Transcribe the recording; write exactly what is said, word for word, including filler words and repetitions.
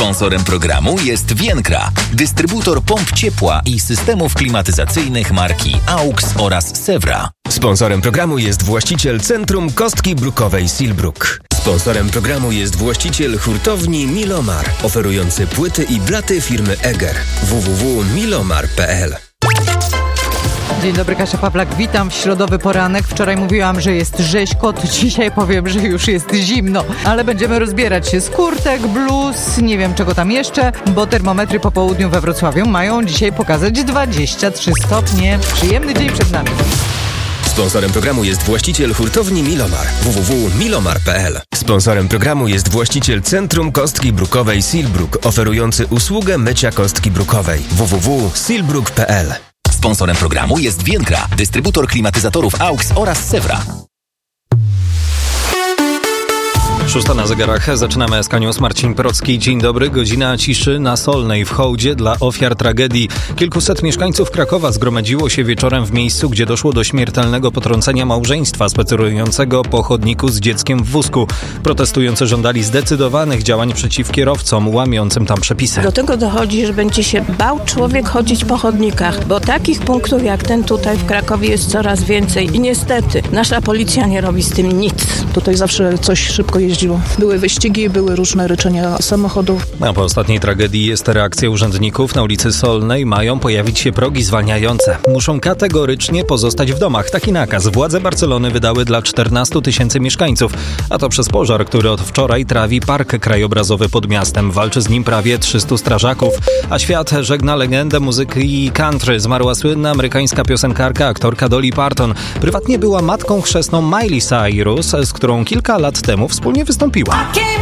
Sponsorem programu jest Vienkra, dystrybutor pomp ciepła i systemów klimatyzacyjnych marki AUX oraz Sewra. Sponsorem programu jest właściciel Centrum Kostki Brukowej Silbruk. Sponsorem programu jest właściciel hurtowni Milomar, oferujący płyty i blaty firmy Eger. w w w kropka milomar kropka p l. Dzień dobry, Kasia Pawlak, witam w środowy poranek. Wczoraj mówiłam, że jest rzeźko, to dzisiaj powiem, że już jest zimno. Ale będziemy rozbierać się z kurtek, bluz, nie wiem czego tam jeszcze, bo termometry po południu we Wrocławiu mają dzisiaj pokazać dwadzieścia trzy stopnie. Przyjemny dzień przed nami. Sponsorem programu jest właściciel hurtowni Milomar. w w w kropka milomar kropka p l. Sponsorem programu jest właściciel Centrum Kostki Brukowej Silbruk, oferujący usługę mycia kostki brukowej. w w w kropka silbruk kropka p l. Sponsorem programu jest Vienkra, dystrybutor klimatyzatorów AUX oraz Sewra. Szósta na zegarach. Zaczynamy S K News. Marcin Procki. Dzień dobry. Godzina ciszy na Solnej w hołdzie dla ofiar tragedii. Kilkuset mieszkańców Krakowa zgromadziło się wieczorem w miejscu, gdzie doszło do śmiertelnego potrącenia małżeństwa spacerującego po chodniku z dzieckiem w wózku. Protestujący żądali zdecydowanych działań przeciw kierowcom łamiącym tam przepisy. Do tego dochodzi, że będzie się bał człowiek chodzić po chodnikach, bo takich punktów jak ten tutaj w Krakowie jest coraz więcej i niestety nasza policja nie robi z tym nic. Tutaj zawsze coś szybko jeździ. Były wyścigi, były różne ryczenia samochodów. A po ostatniej tragedii jest reakcja urzędników. Na ulicy Solnej mają pojawić się progi zwalniające. Muszą kategorycznie pozostać w domach. Taki nakaz władze Barcelony wydały dla czternastu tysięcy mieszkańców. A to przez pożar, który od wczoraj trawi park krajobrazowy pod miastem. Walczy z nim prawie trzystu strażaków. A świat żegna legendę muzyki country. Zmarła słynna amerykańska piosenkarka, aktorka Dolly Parton. Prywatnie była matką chrzestną Miley Cyrus, z którą kilka lat temu wspólnie wystąpiła.